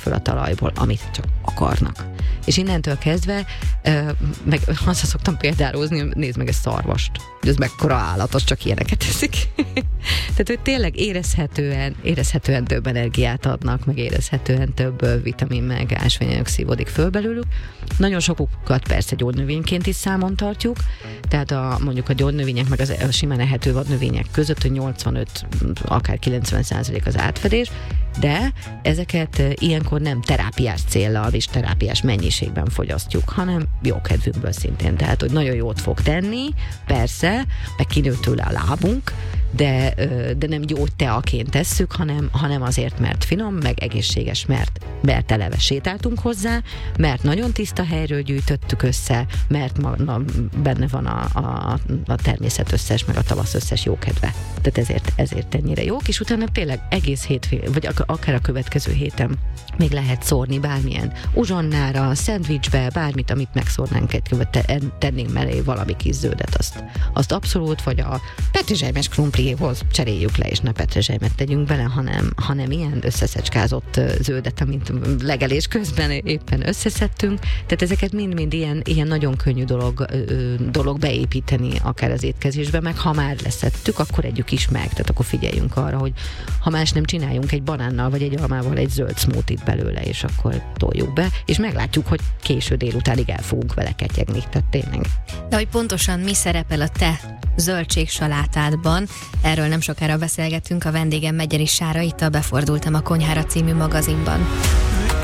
föl a talajból, amit csak akarnak. És innentől kezdve, meg azt szoktam példározni, nézd meg egy szarvast, hogy ez mekkora állat, az csak ilyeneket eszik. Tehát, hogy tényleg érezhetően több energiát adnak, meg érezhetően több vitamin, meg ásványanyag szívódik föl belőlük. Nagyon sokukat persze gyógynövényként is számon tartjuk, tehát mondjuk a gyógynövények, meg a simán ehető vadnövények között, hogy 85, akár 90% az átfedés, de ezeket ilyenkor nem terápiás céllal és terápiás mennyiségben fogyasztjuk, hanem jókedvünkből szintén. Tehát, hogy nagyon jót fog tenni, persze, meg kinőtt tőle a lábunk, de nem gyógyteaként tesszük, hanem azért, mert finom, meg egészséges, mert eleve sétáltunk hozzá, mert nagyon tiszta helyről gyűjtöttük össze, mert benne van a természet összes, meg a tavasz összes jókedve. Tehát ezért ennyire jók, és utána tényleg egész hétfőn, vagy akár a következő héten még lehet szórni bármilyen uzsonnára, szendvicsbe, bármit, amit megszórnánk, tennénk mellé valami kis zöldet, azt abszolút, vagy a petrezselymes krumpliéhoz cseréljük le, és ne petrezselymet tegyünk bele, hanem ilyen összeszecskázott zöldet, amit legelés közben éppen összeszedtünk. Tehát ezeket mind-mind ilyen nagyon könnyű dolog beépíteni akár az étkezésbe, meg ha már leszettük, akkor együk is meg. Tehát akkor figyeljünk arra, hogy ha más nem csináljunk egy banánnal, vagy egy almával egy zöld smoothie-t belőle, és akkor toljuk be, és meglátjuk, hogy késő délutánig el fogunk vele ketyegni. Tehát tényleg. De hogy pontosan mi szerepel a te zöldségsalátádban, erről nem sokára beszélgetünk, a vendégem Megyeri Sára itt a Befordultam a konyhára című magazinban.